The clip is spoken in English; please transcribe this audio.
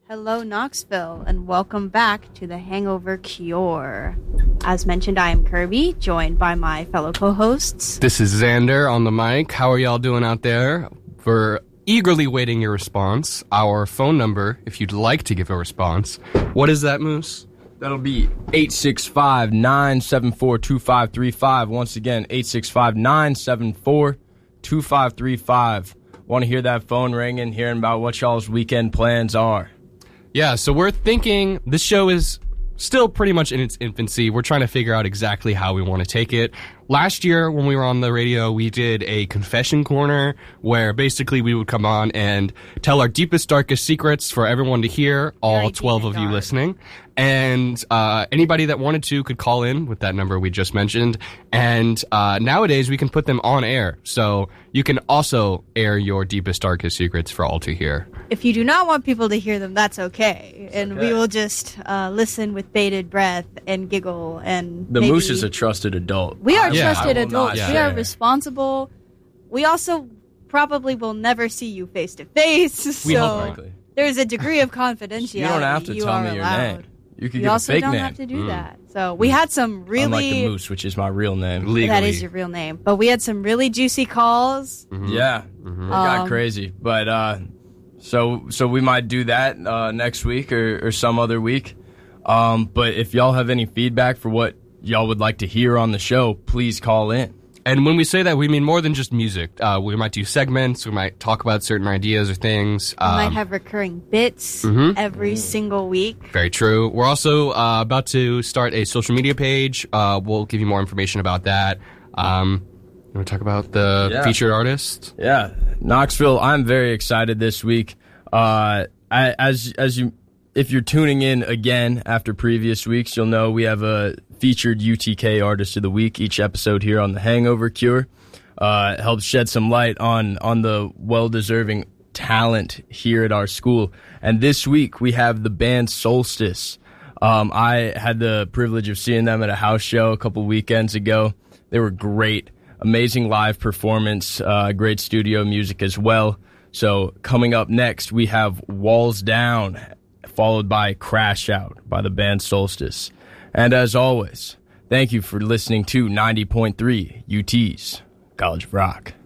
Hello, Knoxville, and welcome back to the Hangover Cure. As mentioned, I am Kirby, joined by my fellow co-hosts. This is Xander on the mic. How are y'all doing out there? We're eagerly waiting your response. Our phone number, if you'd like to give a response. What is that, Moose? That'll be 865-974-2535. Once again, 865-974-2535. Want to hear that phone ringing, hearing about what y'all's weekend plans are. Yeah, so we're thinking this show is still pretty much in its infancy. We're trying to figure out exactly how we want to take it. Last year, when we were on the radio, we did a confession corner where basically we would come on and tell our deepest, darkest secrets for everyone to hear, all 12 of you listening. And anybody that wanted to could call in with that number we just mentioned. And nowadays, we can put them on air. So you can also air your deepest, darkest secrets for all to hear. If you do not want people to hear them, that's okay. We will just listen with bated breath and giggle. And the Moose is a trusted adult. We are trusted adults. Yeah. We are responsible. We also probably will never see you face to face. So there's a degree of confidentiality. You don't have to tell me your name. You can give a fake name. You also don't have to do that. So we had some really... Unlike the Moose, which is my real name. Legally. That is your real name. But we had some really juicy calls. Mm-hmm. Yeah. Mm-hmm. It got crazy. But so we might do that next week or some other week. But if y'all have any feedback for what y'all would like to hear on the show, please call in. And when we say that, we mean more than just music. We might do segments. We might talk about certain ideas or things. We might have recurring bits every single week. Very true. We're also about to start a social media page. We'll give you more information about that. You want to talk about the featured artist? Yeah. Knoxville, I'm very excited this week. If you're tuning in again after previous weeks, you'll know we have a featured UTK Artist of the Week each episode here on The Hangover Cure. It helps shed some light on the well-deserving talent here at our school. And this week, we have the band Solstice. I had the privilege of seeing them at a house show a couple weekends ago. They were great. Amazing live performance, great studio music as well. So coming up next, we have Walls Down, followed by Crash Out by the band Solstice. And as always, thank you for listening to 90.3 UT's College of Rock.